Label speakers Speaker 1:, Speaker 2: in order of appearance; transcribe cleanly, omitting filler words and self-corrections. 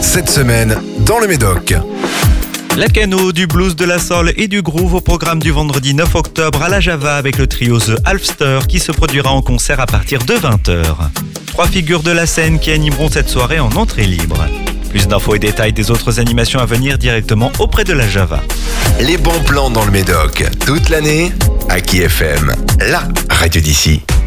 Speaker 1: Cette semaine, dans le Médoc.
Speaker 2: La cano, du blues, de la soul et du groove au programme du vendredi 9 octobre à la Java avec le trio The Halfster qui se produira en concert à partir de 20h. 3 figures de la scène qui animeront cette soirée en entrée libre. Plus d'infos et détails des autres animations à venir directement auprès de la Java.
Speaker 1: Les bons plans dans le Médoc, toute l'année, à Aki FM, la radio d'ici.